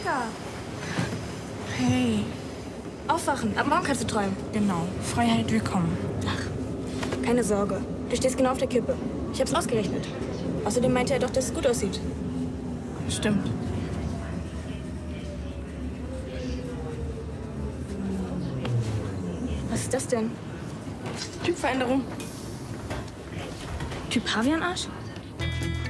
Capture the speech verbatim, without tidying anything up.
Mega. Hey. Aufwachen. Ab morgen kannst du träumen. Genau. Freiheit willkommen. Ach, keine Sorge. Du stehst genau auf der Kippe. Ich hab's ausgerechnet. Außerdem meinte er doch, dass es gut aussieht. Stimmt. Was ist das denn? Typveränderung. Typ Pavianarsch?